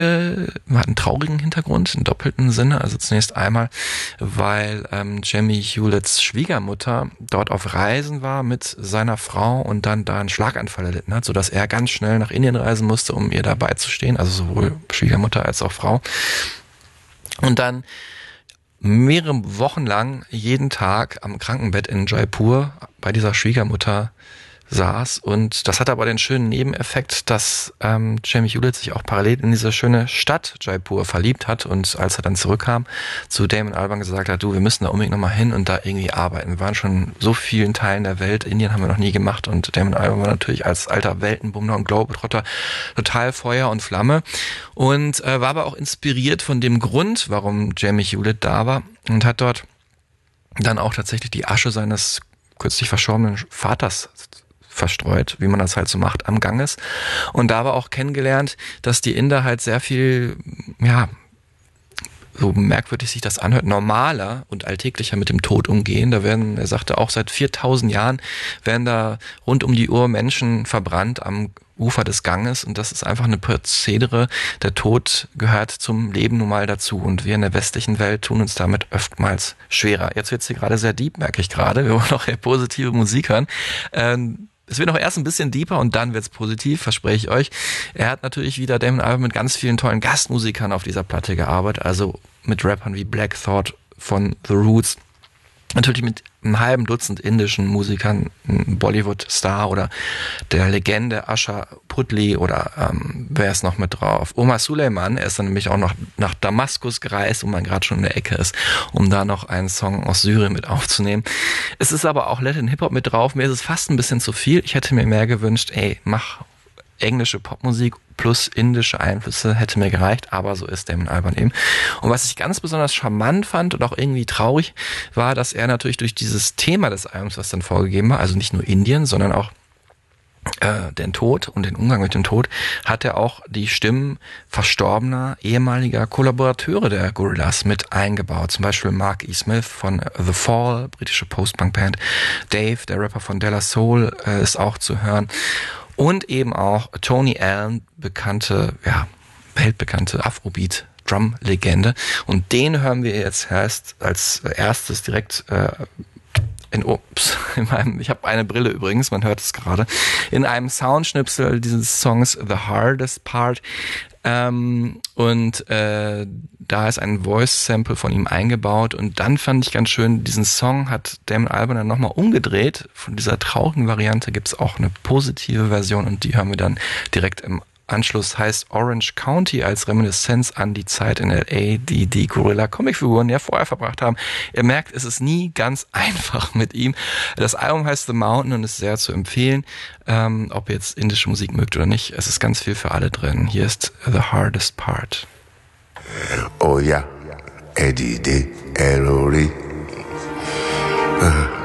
hat einen traurigen Hintergrund, im doppelten Sinne. Also zunächst einmal, weil Jamie Hewletts Schwiegermutter dort auf Reisen war mit seiner Frau und dann da einen Schlaganfall erlitten hat, sodass er ganz schnell nach Indien reisen musste, um ihr dabei zu stehen. Also sowohl Schwiegermutter als auch Frau. Und dann mehrere Wochen lang jeden Tag am Krankenbett in Jaipur bei dieser Schwiegermutter saß, und das hat aber den schönen Nebeneffekt, dass Jamie Hewlett sich auch parallel in diese schöne Stadt Jaipur verliebt hat, und als er dann zurückkam, zu Damon Albarn gesagt hat, du, wir müssen da unbedingt nochmal hin und da irgendwie arbeiten. Wir waren schon in so vielen Teilen der Welt, Indien haben wir noch nie gemacht, und Damon Albarn war natürlich als alter Weltenbummler und Globetrotter total Feuer und Flamme und war aber auch inspiriert von dem Grund, warum Jamie Hewlett da war, und hat dort dann auch tatsächlich die Asche seines kürzlich verstorbenen Vaters verstreut, wie man das halt so macht, am Ganges. Und da aber auch kennengelernt, dass die Inder halt sehr viel, ja, so merkwürdig sich das anhört, normaler und alltäglicher mit dem Tod umgehen. Da werden, er sagte auch, seit 4000 Jahren werden da rund um die Uhr Menschen verbrannt am Ufer des Ganges, und das ist einfach eine Prozedere. Der Tod gehört zum Leben nun mal dazu, und wir in der westlichen Welt tun uns damit oftmals schwerer. Jetzt wird's hier gerade sehr deep, merke ich gerade. Wir wollen auch eher positive Musik hören. Es wird noch erst ein bisschen deeper und dann wird's positiv, verspreche ich euch. Er hat natürlich wieder Damon Albarn mit ganz vielen tollen Gastmusikern auf dieser Platte gearbeitet, also mit Rappern wie Black Thought von The Roots, natürlich mit einem halben Dutzend indischen Musikern, Bollywood-Star oder der Legende Asha Putli oder wer ist noch mit drauf? Omar Suleiman, er ist dann nämlich auch noch nach Damaskus gereist, wo man gerade schon in der Ecke ist, um da noch einen Song aus Syrien mit aufzunehmen. Es ist aber auch Latin Hip-Hop mit drauf, mir ist es fast ein bisschen zu viel. Ich hätte mir mehr gewünscht, mach englische Popmusik plus indische Einflüsse, hätte mir gereicht, aber so ist Damon Albarn eben. Und was ich ganz besonders charmant fand und auch irgendwie traurig, war, dass er natürlich durch dieses Thema des Albums, was dann vorgegeben war, also nicht nur Indien, sondern auch den Tod und den Umgang mit dem Tod, hat er auch die Stimmen verstorbener ehemaliger Kollaborateure der Gorillaz mit eingebaut. Zum Beispiel Mark E. Smith von The Fall, britische Post-Punk-Band. Dave, der Rapper von De La Soul, ist auch zu hören. Und eben auch Tony Allen, weltbekannte Afrobeat-Drum-Legende. Und den hören wir jetzt erst als erstes direkt ich habe eine Brille übrigens, man hört es gerade, in einem Soundschnipsel dieses Songs The Hardest Part. Da ist ein Voice-Sample von ihm eingebaut, und dann fand ich ganz schön, diesen Song hat Damon Albarn dann nochmal umgedreht. Von dieser traurigen Variante gibt's auch eine positive Version, und die hören wir dann direkt im Anschluss. Heißt Orange County, als Reminiszenz an die Zeit in L.A., die die Gorilla-Comicfiguren ja vorher verbracht haben. Ihr merkt, es ist nie ganz einfach mit ihm. Das Album heißt The Mountain und ist sehr zu empfehlen, ob ihr jetzt indische Musik mögt oder nicht. Es ist ganz viel für alle drin. Hier ist The Hardest Part. Oh ja, Eddie de Elori.